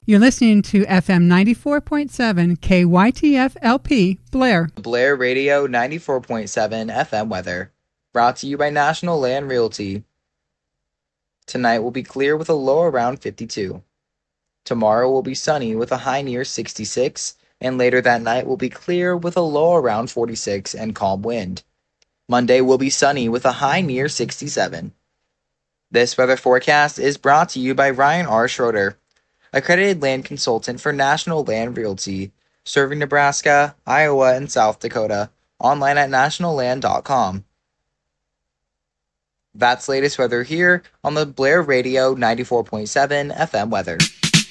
You're listening to FM 94.7 KYTF LP, Blair. Blair Radio 94.7 FM weather. Brought to you by National Land Realty. Tonight will be clear with a low around 52. Tomorrow will be sunny with a high near 66, and later that night will be clear with a low around 46 and calm wind. Monday will be sunny with a high near 67. This weather forecast is brought to you by Ryan R. Schroeder, accredited land consultant for National Land Realty, serving Nebraska, Iowa, and South Dakota, online at nationalland.com. That's latest weather here on the Blair Radio 94.7 FM weather.